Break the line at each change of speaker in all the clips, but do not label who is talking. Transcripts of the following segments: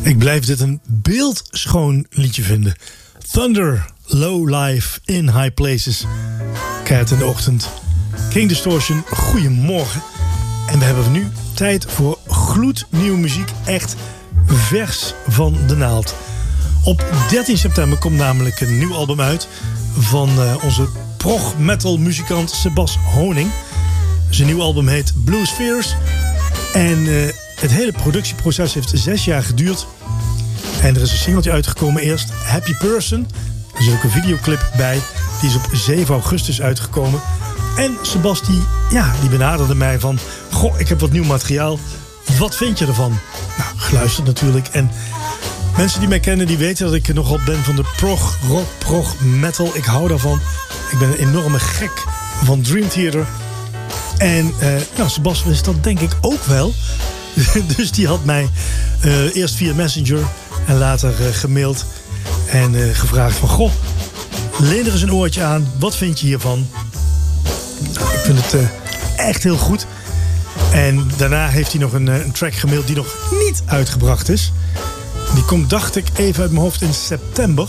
Ik blijf dit een beeldschoon liedje vinden. Thunder, Low Life in High Places. Keihard in de ochtend. King Distortion, goedemorgen. En we hebben nu tijd voor gloednieuwe muziek. Echt vers van de naald. Op 13 september komt namelijk een nieuw album uit van onze prog-metal muzikant Sebas Honing. Zijn nieuw album heet Blue Spheres. En het hele productieproces heeft 6 jaar geduurd. En er is een singeltje uitgekomen eerst, Happy Person. Er zit ook een videoclip bij. Die is op 7 augustus uitgekomen. En Sebas die benaderde mij van... Goh, ik heb wat nieuw materiaal. Wat vind je ervan? Nou, geluisterd natuurlijk. En mensen die mij kennen, die weten dat ik nogal ben van de prog, rock, prog, metal. Ik hou daarvan. Ik ben een enorme gek van Dream Theater. En Sebas wist dat denk ik ook wel. Dus die had mij eerst via Messenger en later gemaild. En gevraagd van, goh, leen er eens een oortje aan. Wat vind je hiervan? Nou, ik vind het echt heel goed. En daarna heeft hij nog een track gemaild die nog niet uitgebracht is. Die komt, dacht ik, even uit mijn hoofd in september.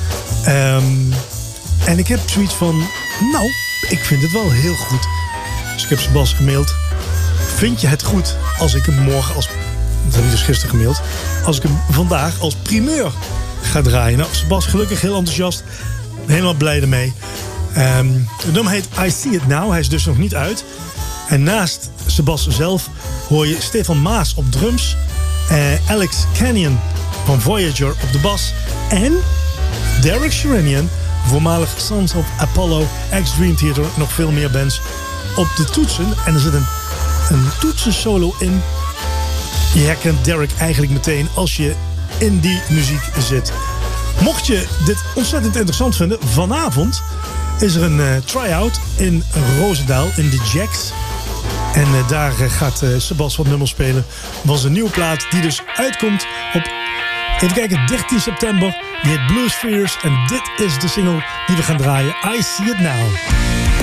En ik heb zoiets van, nou, ik vind het wel heel goed. Dus ik heb Sebas gemaild. Vind je het goed als ik hem morgen dat heb ik dus gisteren gemaild, als ik hem vandaag als primeur ga draaien? Nou, Sebas gelukkig heel enthousiast. Helemaal blij ermee. Het nummer heet I See It Now. Hij is dus nog niet uit. En naast Sebas zelf hoor je Stefan Maas op drums. Alex Canyon van Voyager op de bas. En Derek Sherinian, voormalig Sons of Apollo, ex-Dream Theater, nog veel meer bands, op de toetsen. En er zit een toetsensolo in. Je herkent Derek eigenlijk meteen als je in die muziek zit. Mocht je dit ontzettend interessant vinden, vanavond is er een try-out in Roosendaal in de Jacks. En daar gaat Sebas wat nummers spelen van zijn nieuwe plaat die dus uitkomt op, even kijken, 13 september. Die heet Blue Spheres en dit is de single die we gaan draaien. I See It Now.